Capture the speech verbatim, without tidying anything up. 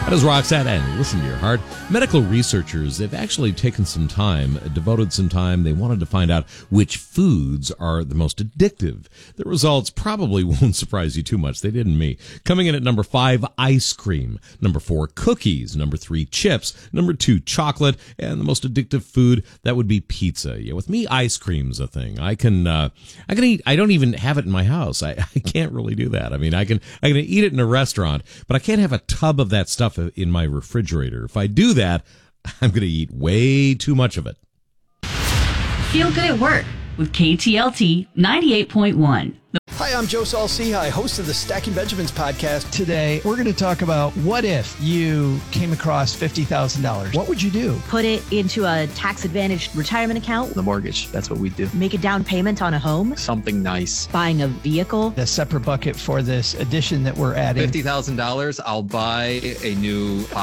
That is Roxette, and listen to your heart. Medical researchers, they've actually taken some time, devoted some time. They wanted to find out which foods are the most addictive. The results probably won't surprise you too much. They didn't me. Coming in at number five, ice cream. Number four, cookies. Number three, chips. Number two, chocolate. And the most addictive food, that would be pizza. Yeah, with me, ice cream's a thing. I can, uh, I can eat, I don't even have it in my house. I, I can't really do that. I mean, I can, I can eat it in a restaurant, but I can't have a tub of that stuff in my refrigerator. If I do that, I'm going to eat way too much of it. Feel good at work with K T L T ninety-eight point one. Hi, I'm Joe Saul-Sehy, host of the Stacking Benjamins podcast. Today, we're going to talk about what if you came across fifty thousand dollars. What would you do? Put it into a tax-advantaged retirement account. The mortgage, that's what we do. Make a down payment on a home. Something nice. Buying a vehicle. A separate bucket for this addition that we're adding. fifty thousand dollars, I'll buy a new